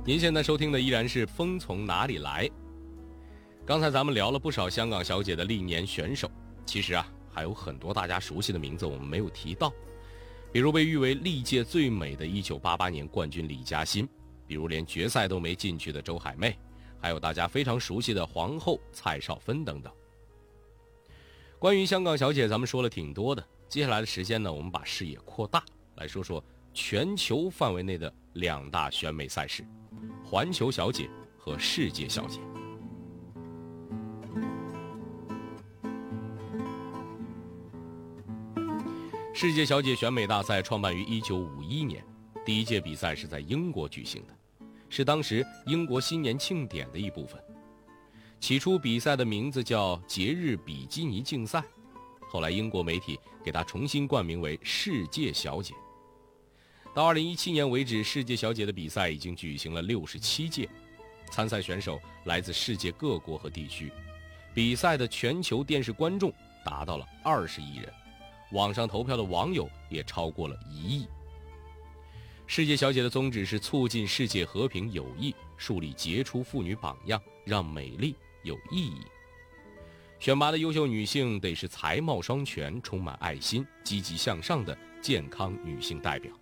您现在收听的依然是《风从哪里来》。刚才咱们聊了不少香港小姐的历年选手，其实还有很多大家熟悉的名字我们没有提到，比如被誉为历届最美的1988年冠军李嘉欣，比如连决赛都没进去的周海媚，还有大家非常熟悉的皇后蔡少芬等等。关于香港小姐咱们说了挺多的，接下来的时间呢，我们把视野扩大，来说说全球范围内的2大选美赛事，环球小姐和世界小姐。世界小姐选美大赛创办于1951年，第一届比赛是在英国举行的，是当时英国新年庆典的一部分。起初比赛的名字叫节日比基尼竞赛，后来英国媒体给它重新冠名为世界小姐。到2017年为止，世界小姐的比赛已经举行了67届，参赛选手来自世界各国和地区，比赛的全球电视观众达到了20亿人，网上投票的网友也超过了1亿。世界小姐的宗旨是促进世界和平友谊，树立杰出妇女榜样，让美丽有意义。选拔的优秀女性得是才貌双全、充满爱心、积极向上的健康女性代表。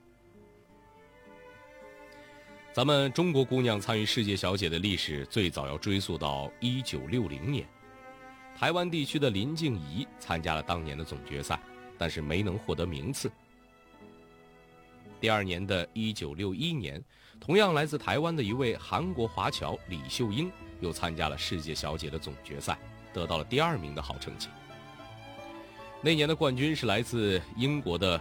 咱们中国姑娘参与世界小姐的历史最早要追溯到1960年，台湾地区的林静怡参加了当年的总决赛，但是没能获得名次。第2年的1961年，同样来自台湾的一位韩国华侨李秀英又参加了世界小姐的总决赛，得到了第2名的好成绩。那年的冠军是来自英国的